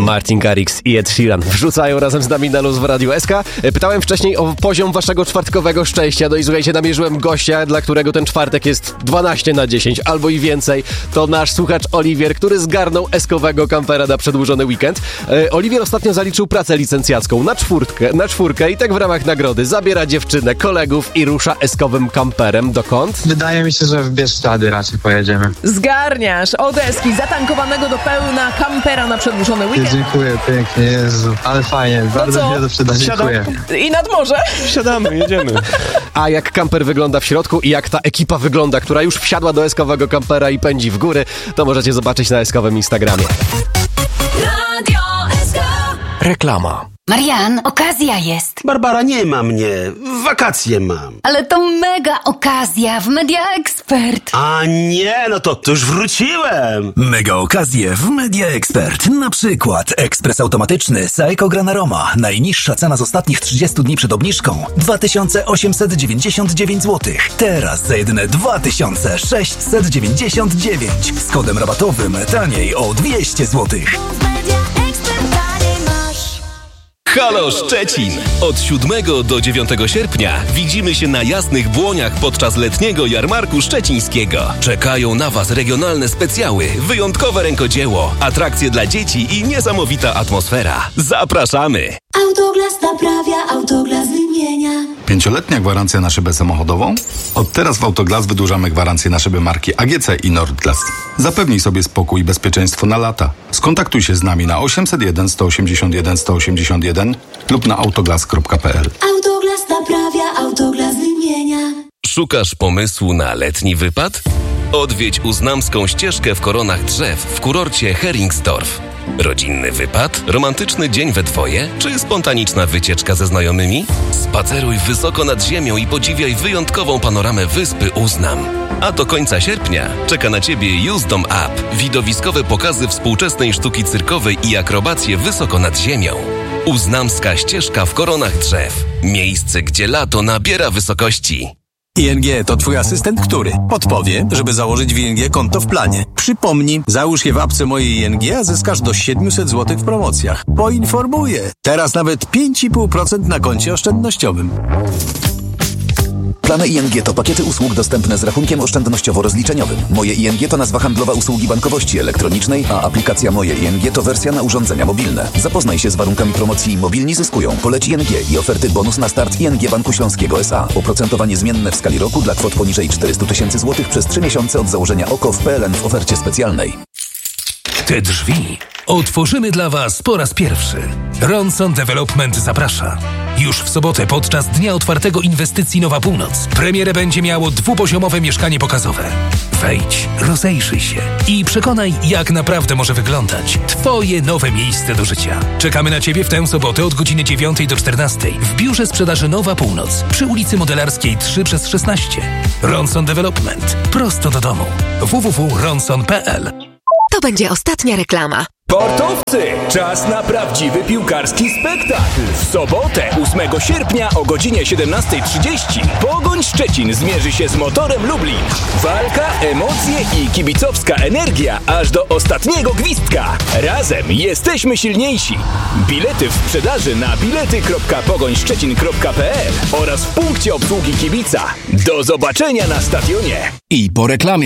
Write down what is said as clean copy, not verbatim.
Martin Garrix i Ed Sheeran wrzucają razem z nami na luz w Radiu SK. Pytałem wcześniej o poziom waszego czwartkowego szczęścia. No i słuchajcie, namierzyłem gościa, dla którego ten czwartek jest 12/10 albo i więcej. To nasz słuchacz Oliwier, który zgarnął eskowego kampera na przedłużony weekend. Oliwier ostatnio zaliczył pracę licencjacką na czwórkę i tak w ramach nagrody zabiera dziewczynę, kolegów i rusza eskowym kamperem. Dokąd? Wydaje mi się, że w Bieszczady raczej pojedziemy. Zgarniasz od Eski zatankowanego do pełna kampera na przedłużony weekend. Dziękuję pięknie, Jezu, ale fajnie, bardzo mi się to przyda, dziękuję. I nad morze. Wsiadamy, jedziemy. A jak kamper wygląda w środku i jak ta ekipa wygląda, która już wsiadła do eskowego kampera i pędzi w góry, to możecie zobaczyć na eskowym Instagramie. Radio SK. Reklama. Marian, okazja jest. Barbara, nie ma mnie. Wakacje mam. Ale to mega okazja w Media Expert. A nie, no to już wróciłem. Mega okazje w Media Expert. Na przykład ekspres automatyczny Seiko Granaroma. Najniższa cena z ostatnich 30 dni przed obniżką 2899 zł. Teraz za jedyne 2699. Z kodem rabatowym taniej o 200 zł. Halo Szczecin! Od 7 do 9 sierpnia widzimy się na Jasnych Błoniach podczas letniego jarmarku szczecińskiego. Czekają na Was regionalne specjały, wyjątkowe rękodzieło, atrakcje dla dzieci i niesamowita atmosfera. Zapraszamy! Autoglas naprawia, Autoglas wymienia. 5-letnia gwarancja na szybę samochodową? Od teraz w Autoglas wydłużamy gwarancję na szyby marki AGC i Nordglas. Zapewnij sobie spokój i bezpieczeństwo na lata. Skontaktuj się z nami na 801 181 181 lub na autoglas.pl. Autoglas naprawia, Autoglas wymienia. Szukasz pomysłu na letni wypad? Odwiedź Uznamską ścieżkę w koronach drzew w kurorcie Heringsdorf. Rodzinny wypad? Romantyczny dzień we dwoje? Czy spontaniczna wycieczka ze znajomymi? Spaceruj wysoko nad ziemią i podziwiaj wyjątkową panoramę wyspy Uznam. A do końca sierpnia czeka na Ciebie Usedom Up. Widowiskowe pokazy współczesnej sztuki cyrkowej i akrobacje wysoko nad ziemią. Uznamska ścieżka w koronach drzew. Miejsce, gdzie lato nabiera wysokości. ING to twój asystent, który podpowie, żeby założyć w ING konto w planie. Przypomnij, załóż je w apce mojej ING, a zyskasz do 700 zł w promocjach. Poinformuję. Teraz nawet 5,5% na koncie oszczędnościowym. Plany ING to pakiety usług dostępne z rachunkiem oszczędnościowo-rozliczeniowym. Moje ING to nazwa handlowa usługi bankowości elektronicznej, a aplikacja Moje ING to wersja na urządzenia mobilne. Zapoznaj się z warunkami promocji Mobilni zyskują. Poleć ING i oferty bonus na start ING Banku Śląskiego S.A. Oprocentowanie zmienne w skali roku dla kwot poniżej 400 000 złotych przez 3 miesiące od założenia OKO w PLN w ofercie specjalnej. Te drzwi otworzymy dla Was po raz pierwszy. Ronson Development zaprasza. Już w sobotę podczas Dnia Otwartego Inwestycji Nowa Północ premierę będzie miało 2-poziomowe mieszkanie pokazowe. Wejdź, rozejrzyj się i przekonaj, jak naprawdę może wyglądać Twoje nowe miejsce do życia. Czekamy na Ciebie w tę sobotę od godziny 9 do 14 w biurze sprzedaży Nowa Północ przy ulicy Modelarskiej 3/16. Ronson Development. Prosto do domu. www.ronson.pl. To będzie ostatnia reklama. Sportowcy, czas na prawdziwy piłkarski spektakl. W sobotę, 8 sierpnia o godzinie 17:30 Pogoń Szczecin zmierzy się z Motorem Lublin. Walka, emocje i kibicowska energia aż do ostatniego gwizdka. Razem jesteśmy silniejsi. Bilety w sprzedaży na bilety.pogońszczecin.pl oraz w punkcie obsługi kibica. Do zobaczenia na stadionie. I po reklamie.